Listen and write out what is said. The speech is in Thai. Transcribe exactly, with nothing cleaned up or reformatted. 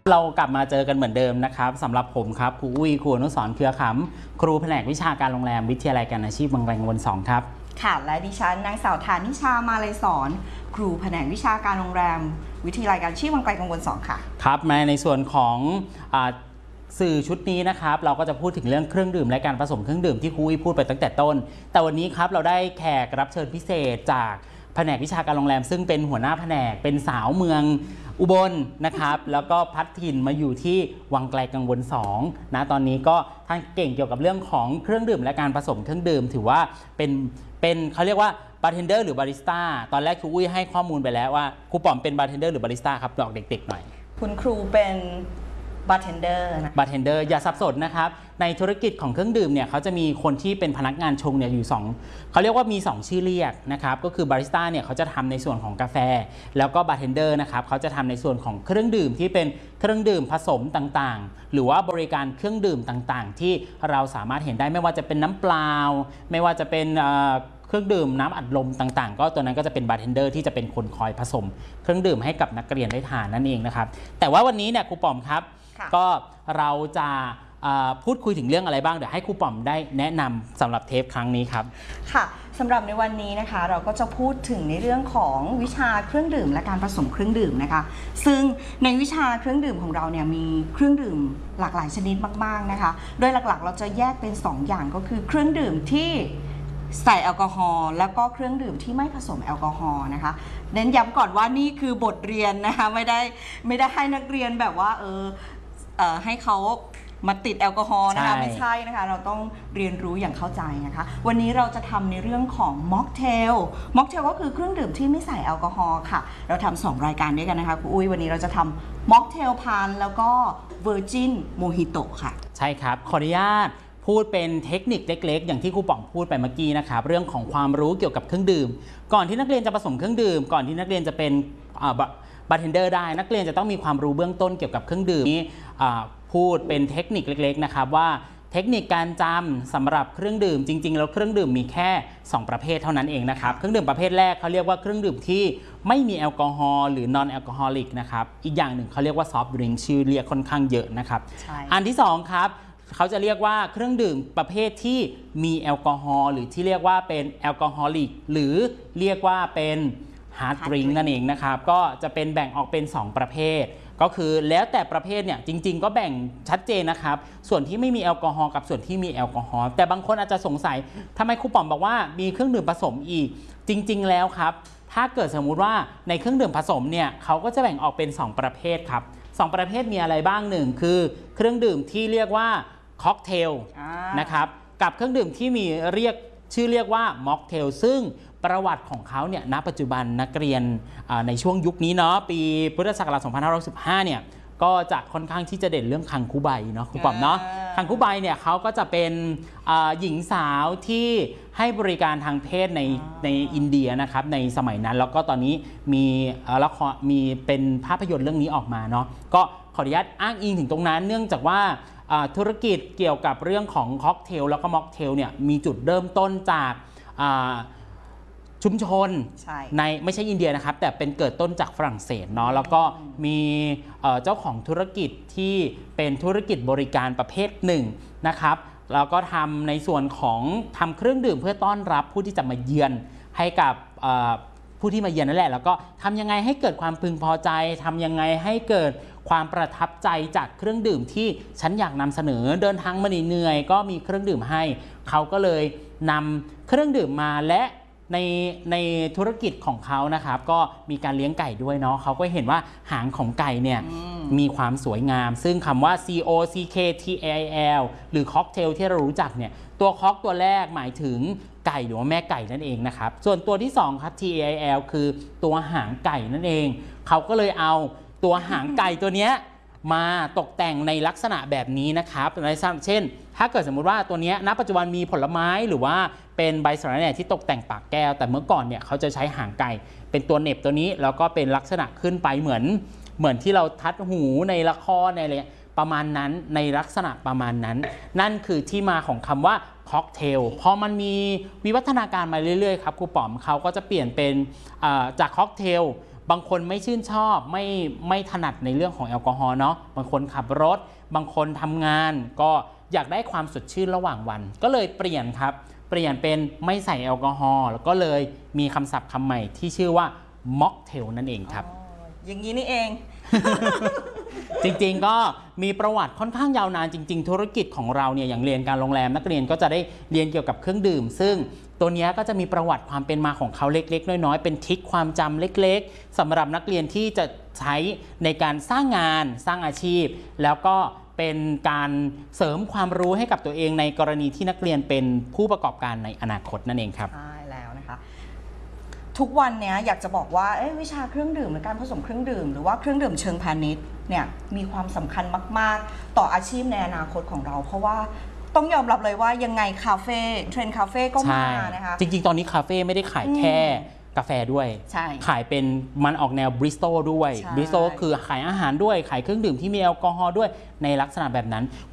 เรากลับมาเจอกันเหมือนเดิมนะครับสำหรับผมครับครูอุ้ยครูอนุสรณ์เครือขำครูแผนกวิชาการโรงแรมวิทยาลัยการอาชีพบางแรงวนสองครับค่ะและดิฉันนางสาวฐานิชามาลัยสอนครูแผนกวิชาการโรงแรมวิทยาลัยการอาชีพบางแรงวนสองค่ะครับมาในส่วนของสื่อชุดนี้นะครับเราก็จะพูดถึงเรื่องเครื่องดื่มและการผสมเครื่องดื่มที่ครูอุ้ยพูดไปตั้งแต่ต้นแต่วันนี้ครับเราได้แขกรับเชิญพิเศษจากแผนกวิชาการโรงแรมซึ่งเป็นหัวหน้าแผนกเป็นสาวเมืองอุบลนะครับแล้วก็พัดถิ่นมาอยู่ที่วังไกลกังวลสองนะตอนนี้ก็ท่านเก่งเกี่ยวกับเรื่องของเครื่องดื่มและการผสมเครื่องดื่มถือว่าเป็นเป็นเขาเรียกว่าบาร์เทนเดอร์หรือบาริสต้าตอนแรกครูอุ้ยให้ข้อมูลไปแล้วว่าครูป๋อมเป็นบาร์เทนเดอร์หรือบาริสต้าครับบอกเด็กๆหน่อยคุณครูเป็นบาร์เทนเดอร์นะบาร์เทนเดอร์อย่าสับสนนะครับในธุรกิจของเครื่องดื่มเนี่ยเขาจะมีคนที่เป็นพนักงานชงเนี่ยอยู่สองเขาเรียกว่ามีสองชื่อเรียกนะครับก็คือบาริสต้าเนี่ยเขาจะทำในส่วนของกาแฟแล้วก็บาร์เทนเดอร์นะครับเขาจะทำในส่วนของเครื่องดื่มที่เป็นเครื่องดื่มผสมต่างๆหรือว่าบริการเครื่องดื่มต่างๆที่เราสามารถเห็นได้ไม่ว่าจะเป็นน้ำเปล่าไม่ว่าจะเป็นเครื่องดื่มน้ำอัดลมต่างๆก็ตัวนั้นก็จะเป็นบาร์เทนเดอร์ที่จะเป็นคนคอยผสมเครื่องดื่มให้กับนักเรียนได้ทานนั่นเองนะครับแต่ว่าวันนี้เนี่ยครูป๋อมครับก็เราจะพูดคุยถึงเรื่องอะไรบ้างเดี๋ยวให้ครูป๋อมได้แนะนำสำหรับเทปครั้งนี้ครับค่ะสำหรับในวันนี้นะคะเราก็จะพูดถึงในเรื่องของวิชาเครื่องดื่มและการผสมเครื่องดื่มนะคะซึ่งในวิชาเครื่องดื่มของเราเนี่ยมีเครื่องดื่มหลากหลายชนิดมากๆนะคะโดยหลักๆเราจะแยกเป็นสองอย่างก็คือเครื่องดื่มที่ใส่แอลกอฮอล์แล้วก็เครื่องดื่มที่ไม่ผสมแอลกอฮอล์นะคะเน้นย้ำก่อนว่านี่คือบทเรียนนะคะไม่ได้ไม่ได้ให้นักเรียนแบบว่าเออเอ่อให้เขามาติดแอลกอฮอล์นะคะไม่ใช่นะคะเราต้องเรียนรู้อย่างเข้าใจนะคะวันนี้เราจะทำในเรื่องของม็อกเทลม็อกเทลก็คือเครื่องดื่มที่ไม่ใส่แอลกอฮอล์ค่ะเราทำสองรายการด้วยกันนะคะครูอุ้ยวันนี้เราจะทำม็อกเทลพันแล้วก็เวอร์จินโมฮิโตะค่ะใช่ครับขออนุญาตพูดเป็นเทคนิคเล็กๆอย่างที่ครูป๋องพูดไปเมื่อกี้นะครับเรื่องของความรู้เกี่ยวกับเครื่องดื่มก่อนที่นักเรียนจะผสมเครื่องดื่มก่อนที่นักเรียนจะเป็นบาร์เทนเดอร์ได้นักเรียนจะต้องมีความรู้เบื้องต้นเกี่ยวกับเครื่องดื่มนี้พูดเป็นเทคนิคเล็กๆนะครับว่าเทคนิคการจำสำหรับเครื่องดื่มจริงๆแล้วเครื่องดื่มมีแค่สองประเภทเท่านั้นเองนะครับเครื่องดื่มประเภทแรกเขาเรียกว่าเครื่องดื่มที่ไม่มีแอลกอฮอล์หรือนอนแอลกอฮอลิกนะครับอีกอย่างหนึ่งเขาเรียกว่าซอฟต์ดริงก์ชื่อเรียกค่อนข้างเยอะนะครับอันที่สองครับเขาจะเรียกว่าเครื่องดื่มประเภทที่มีแอลกอฮอล์หรือที่เรียกว่าเป็นแอลกอฮอลิกหรือเรียกว่าเป็นฮาร์ดดริงก์นั่นเองนะครับก็จะเป็นแบ่งออกเป็นสองประเภทก็คือแล้วแต่ประเภทเนี่ยจริงๆก็แบ่งชัดเจนนะครับส่วนที่ไม่มีแอลกอฮอล์กับส่วนที่มีแอลกอฮอล์แต่บางคนอาจจะสงสัยทำไมครูป๋อมบอกว่ามีเครื่องดื่มผสมอีกจริงๆแล้วครับถ้าเกิดสมมุติว่าในเครื่องดื่มผสมเนี่ยเขาก็จะแบ่งออกเป็นสองประเภทครับสองประเภทมีอะไรบ้างหนึ่งคือเครื่องดื่มที่เรียกว่าค็อกเทลนะครับกับเครื่องดื่มที่มีเรียกชื่อเรียกว่าม็อกเทลซึ่งประวัติของเขาเนี่ยณปัจจุบันนักเรียนในช่วงยุคนี้เนาะปีพุทธศักราช สองพันห้าร้อยสิบห้า เนี่ยก็จะค่อนข้างที่จะเด่นเรื่องคังคูใบเนาะครูป๋อมเนาะคังคูใบเนี่ยเขาก็จะเป็นหญิงสาวที่ให้บริการทางเพศในในอินเดียนะครับในสมัยนั้นแล้วก็ตอนนี้มีละครมีเป็นภาพยนตร์เรื่องนี้ออกมาเนาะก็ขออนุญาตอ้างอิงถึงตรงนั้นเนื่องจากว่าธุรกิจเกี่ยวกับเรื่องของค็อกเทลแล้วก็ม็อกเทลเนี่ยมีจุดเริ่มต้นจากชุมชนในไม่ใช่อินเดียนะครับแต่เป็นเกิดต้นจากฝรั่งเศสเนาะแล้วก็มีเจ้าของธุรกิจที่เป็นธุรกิจบริการประเภทหนึ่งนะครับแล้วก็ทำในส่วนของทำเครื่องดื่มเพื่อต้อนรับผู้ที่จะมาเยือนให้กับผู้ที่มาเยือนนั่นแหละแล้วก็ทำยังไงให้เกิดความพึงพอใจทำยังไงให้เกิดความประทับใจจากเครื่องดื่มที่ฉันอยากนำเสนอเดินทางมาเหนื่อยก็มีเครื่องดื่มให้เขาก็เลยนำเครื่องดื่มมาและในในธุรกิจของเขานะครับก็มีการเลี้ยงไก่ด้วยเนาะเขาก็เห็นว่าหางของไก่เนี่ยมีความสวยงามซึ่งคำว่า C O C K T A I L หรือค็อกเทลที่เรารู้จักเนี่ยตัวค็อกตัวแรกหมายถึงไก่หรือว่าแม่ไก่นั่นเองนะครับส่วนตัวที่สองครับ T A I L คือตัวหางไก่นั่นเองเขาก็เลยเอาตัวหางไก่ตัวเนี้ยมาตกแต่งในลักษณะแบบนี้นะครับในเช่นถ้าเกิดสมมุติว่าตัวนี้ณปัจจุบันมีผลไม้หรือว่าเป็นใบสะระแหน่ที่ตกแต่งปากแก้วแต่เมื่อก่อนเนี่ยเขาจะใช้หางไก่เป็นตัวเหน็บตัวนี้แล้วก็เป็นลักษณะขึ้นไปเหมือนเหมือนที่เราทัดหูในละครในอะไรประมาณนั้นในลักษณะประมาณนั้นนั่นคือที่มาของคำว่าค็อกเทลพอมันมีวิวัฒนาการมาเรื่อยๆครับครูป๋อมเขาก็จะเปลี่ยนเป็นจากค็อกเทลบางคนไม่ชื่นชอบไม่ไม่ถนัดในเรื่องของแอลกอฮอล์เนาะบางคนขับรถบางคนทำงานก็อยากได้ความสดชื่นระหว่างวันก็เลยเปลี่ยนครับเปลี่ยนเป็นไม่ใส่แอลกอฮอล์แล้วก็เลยมีคำศัพท์คำใหม่ที่ชื่อว่าม็อกเทลนั่นเองครับอย่างนี้นี่เองจริงๆก็มีประวัติค่อนข้างยาวนานจริงๆธุรกิจของเราเนี่ยอย่างเรียนการโรงแรมนักเรียนก็จะได้เรียนเกี่ยวกับเครื่องดื่มซึ่งตัวนี้ก็จะมีประวัติความเป็นมาของเขาเล็กๆน้อยๆเป็นทริคความจำเล็กๆสำหรับนักเรียนที่จะใช้ในการสร้างงานสร้างอาชีพแล้วก็เป็นการเสริมความรู้ให้กับตัวเองในกรณีที่นักเรียนเป็นผู้ประกอบการในอนาคตนั่นเองครับใช่แล้วนะคะทุกวันเนี้ยอยากจะบอกว่าวิชาเครื่องดื่มหรือการผสมเครื่องดื่มหรือว่าเครื่องดื่มเชิงพาณิชย์เนี่ยมีความสำคัญมากๆต่ออาชีพในอนาคตของเราเพราะว่าต้องยอมรับเลยว่ายังไงคาเฟ่เทรนด์คาเฟ่ก็มานะคะจริงๆตอนนี้คาเฟ่ไม่ได้ขายแค่กาแฟด้วยขายเป็นมันออกแนวบริสโตด้วยบริสโตคือขายอาหารด้วยขายเครื่องดื่มที่มีแอลกอฮอล์ด้วยในลักษณะแบบนั้น